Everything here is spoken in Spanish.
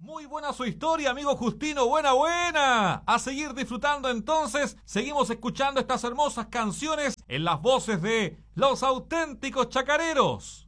Muy buena su historia, amigo Justino, buena. A seguir disfrutando entonces, seguimos escuchando estas hermosas canciones en las voces de los auténticos chacareros.